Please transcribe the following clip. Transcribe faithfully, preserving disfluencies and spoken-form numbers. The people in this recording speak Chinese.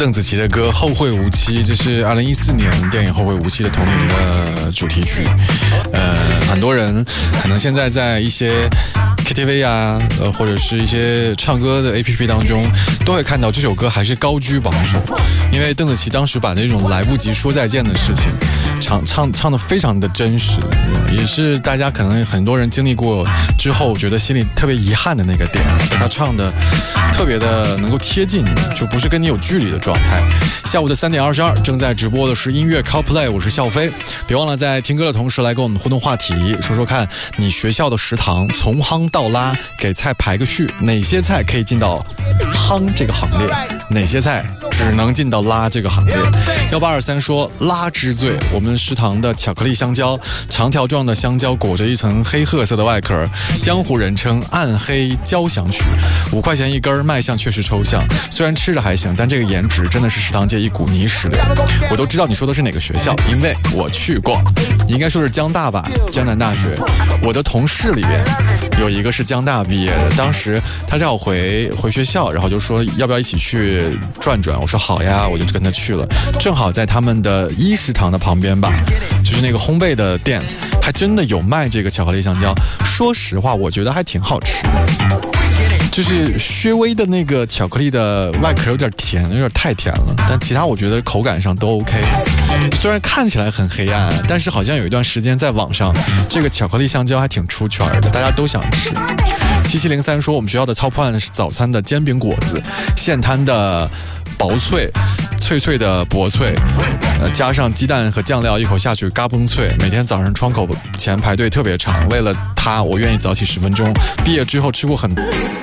邓紫棋的歌《后会无期》，这是二零一四年电影《后会无期》的同名的主题曲。呃，很多人可能现在在一些 K T V 啊，呃，或者是一些唱歌的 A P P 当中，都会看到这首歌还是高居榜首。因为邓紫棋当时把那种来不及说再见的事情唱唱唱得非常的真实，也是大家可能很多人经历过之后觉得心里特别遗憾的那个点。他唱的特别的能够贴近你，就不是跟你有距离的状态。下午的三点二十二，正在直播的是音乐 Cosplay， 我是笑飞。别忘了在听歌的同时来跟我们互动话题，说说看你学校的食堂从夯到拉，给菜排个序，哪些菜可以进到夯这个行列，哪些菜只能进到拉这个行列。幺八二三说拉之最，我们食堂的巧克力香蕉，长条状的香蕉裹着一层黑褐色的外壳，江湖人称暗黑交响曲，五块钱一根，卖相确实抽象，虽然吃着还行，但这个颜值真的是食堂界一股泥石流。我都知道你说的是哪个学校，因为我去过。你应该说是江大吧，江南大学。我的同事里边有一个是江大毕业的，当时他让我回回学校，然后就说要不要一起去转转，我说好呀，我就跟他去了。正好在他们的一食堂的旁边吧，就是那个烘焙的店，还真的有卖这个巧克力香蕉。说实话，我觉得还挺好吃的，就是薛微的那个巧克力的外壳有点甜，有点太甜了，但其他我觉得口感上都 OK。 虽然看起来很黑暗，但是好像有一段时间在网上这个巧克力香蕉还挺出圈的，大家都想吃。七七零三说我们学校的 Top One 是早餐的煎饼果子，现摊的薄脆脆脆的薄脆，呃，加上鸡蛋和酱料，一口下去嘎嘣脆。每天早上窗口前排队特别长，为了它我愿意早起十分钟。毕业之后吃过很